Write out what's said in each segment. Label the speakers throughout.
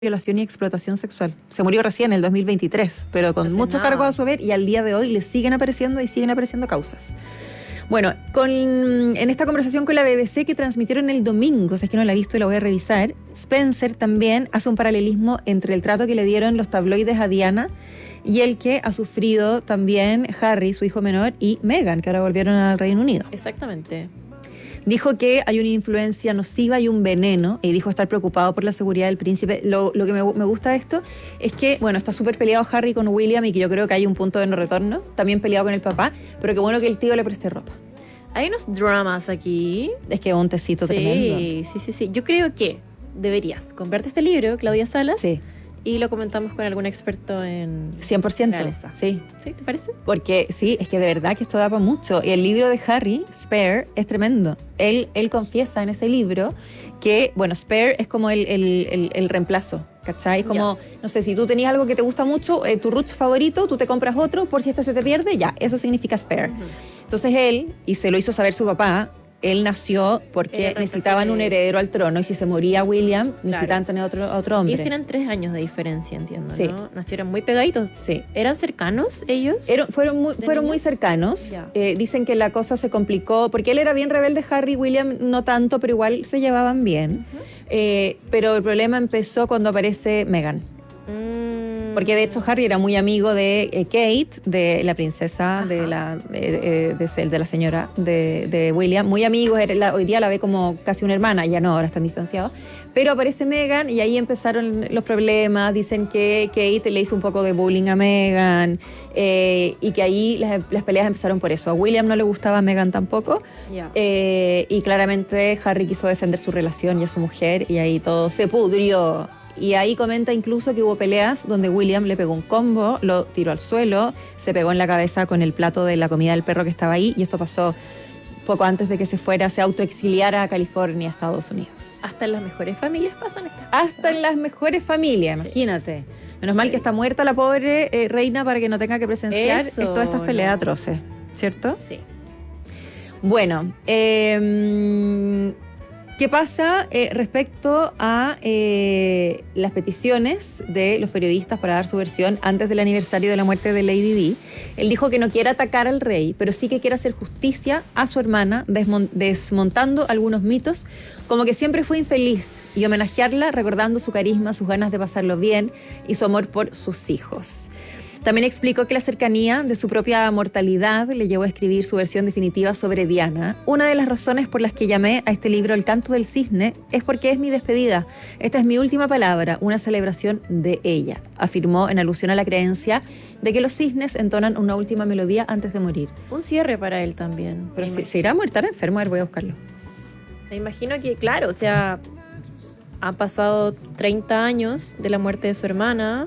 Speaker 1: violación y explotación sexual. Se murió recién en el 2023, pero con muchos cargos a su haber, y al día de hoy le siguen apareciendo causas. Bueno, en esta conversación con la BBC que transmitieron el domingo, si es que no la he visto y la voy a revisar, Spencer también hace un paralelismo entre el trato que le dieron los tabloides a Diana y el que ha sufrido también Harry, su hijo menor, y Meghan, que ahora volvieron al Reino Unido.
Speaker 2: Exactamente.
Speaker 1: Dijo que hay una influencia nociva y un veneno, y dijo estar preocupado por la seguridad del príncipe. Lo que me gusta de esto es que, bueno, está súper peleado Harry con William y que yo creo que hay un punto de no retorno, también peleado con el papá, pero qué bueno que el tío le preste ropa.
Speaker 2: Hay unos dramas aquí.
Speaker 1: Es que es un tecito tremendo.
Speaker 2: Sí. Yo creo que deberías comprarte este libro, Claudia Salas.
Speaker 1: Sí.
Speaker 2: Y lo comentamos con algún experto en
Speaker 1: 100%.
Speaker 2: realeza.
Speaker 1: Sí.
Speaker 2: ¿Sí? ¿Te parece?
Speaker 1: Porque sí, es que de verdad que esto da para mucho. Y el libro de Harry, Spare, es tremendo. Él confiesa en ese libro que, bueno, Spare es como el reemplazo, ¿cachai? Como, no sé, si tú tenías algo que te gusta mucho, tu Roots favorito, tú te compras otro por si este se te pierde, ya, eso significa Spare. Entonces él, y se lo hizo saber su papá, él nació porque necesitaban un heredero al trono, y si se moría William, necesitaban tener otro hombre.
Speaker 2: Ellos tienen 3 años de diferencia, entiendo,
Speaker 1: sí.
Speaker 2: ¿no? Nacieron muy pegaditos.
Speaker 1: Sí.
Speaker 2: ¿Eran cercanos ellos?
Speaker 1: Fueron muy cercanos. Dicen que la cosa se complicó, porque él era bien rebelde, Harry, William no tanto, pero igual se llevaban bien. Pero el problema empezó cuando aparece Meghan. Porque de hecho Harry era muy amigo de Kate, de la princesa, de la señora de William. Muy amigos, hoy día la ve como casi una hermana, ya no, ahora están distanciados. Pero aparece Meghan y ahí empezaron los problemas. Dicen que Kate le hizo un poco de bullying a Meghan y que ahí las peleas empezaron por eso. A William no le gustaba a Meghan tampoco. Y claramente Harry quiso defender su relación y a su mujer, y ahí todo se pudrió. Y ahí comenta incluso que hubo peleas donde William le pegó un combo, lo tiró al suelo, se pegó en la cabeza con el plato de la comida del perro que estaba ahí, y esto pasó poco antes de que se autoexiliara a California, Estados Unidos.
Speaker 2: Hasta en las mejores familias pasan estas cosas.
Speaker 1: Hasta en las mejores familias, imagínate. Menos mal que está muerta la pobre reina para que no tenga que presenciar todas estas peleas atroces, ¿cierto?
Speaker 2: Sí.
Speaker 1: Bueno, ¿qué pasa respecto a las peticiones de los periodistas para dar su versión antes del aniversario de la muerte de Lady Di? Él dijo que no quiere atacar al rey, pero sí que quiere hacer justicia a su hermana, desmontando algunos mitos, como que siempre fue infeliz, y homenajearla recordando su carisma, sus ganas de pasarlo bien y su amor por sus hijos. También explicó que la cercanía de su propia mortalidad le llevó a escribir su versión definitiva sobre Diana. Una de las razones por las que llamé a este libro El canto del cisne es porque es mi despedida. Esta es mi última palabra, una celebración de ella, afirmó en alusión a la creencia de que los cisnes entonan una última melodía antes de morir.
Speaker 2: Un cierre para él también.
Speaker 1: Pero se irá a muerto, estará enfermo, a ver, voy a buscarlo.
Speaker 2: Me imagino que, claro, o sea, han pasado 30 años de la muerte de su hermana.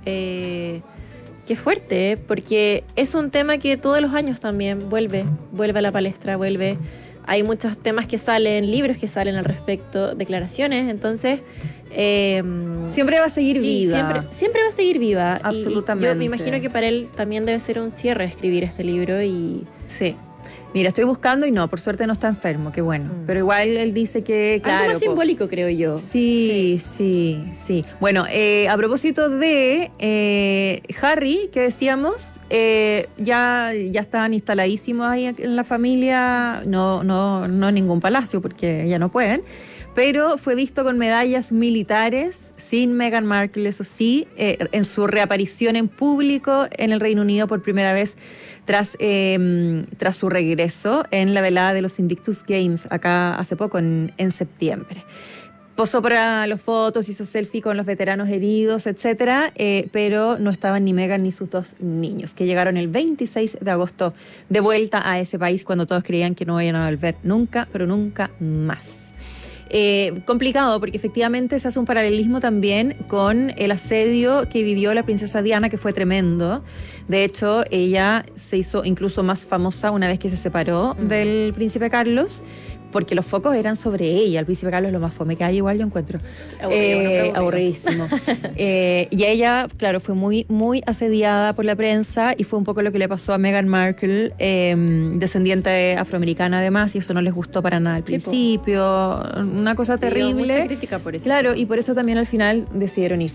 Speaker 2: Qué fuerte, porque es un tema que todos los años también vuelve a la palestra, hay muchos temas que salen, libros que salen al respecto, declaraciones, entonces
Speaker 1: siempre va a seguir viva.
Speaker 2: Siempre va a seguir viva.
Speaker 1: Absolutamente.
Speaker 2: Y yo me imagino que para él también debe ser un cierre escribir este libro y...
Speaker 1: Sí. Mira, estoy buscando y no, por suerte no está enfermo, qué bueno. Pero igual él dice que, claro...
Speaker 2: Algo más simbólico, creo yo.
Speaker 1: Sí. Bueno, a propósito de Harry, que decíamos, ya estaban instaladísimos ahí en la familia, no en ningún palacio, porque ya no pueden, pero fue visto con medallas militares, sin Meghan Markle, eso sí, en su reaparición en público en el Reino Unido por primera vez tras su regreso en la velada de los Invictus Games, acá hace poco, en septiembre. Posó para las fotos, hizo selfie con los veteranos heridos, etcétera, pero no estaban ni Meghan ni sus 2 niños, que llegaron el 26 de agosto de vuelta a ese país cuando todos creían que no iban a volver nunca, pero nunca más. Complicado, porque efectivamente se hace un paralelismo también con el asedio que vivió la princesa Diana, que fue tremendo. De hecho, ella se hizo incluso más famosa una vez que se separó del príncipe Carlos, porque los focos eran sobre ella. El príncipe Carlos es lo más fome que hay, igual yo encuentro. Aburridísimo. Y ella, claro, fue muy, muy asediada por la prensa y fue un poco lo que le pasó a Meghan Markle, descendiente afroamericana además, y eso no les gustó para nada al principio. Una cosa terrible.
Speaker 2: Mucha crítica por eso.
Speaker 1: Claro, y por eso también al final decidieron irse.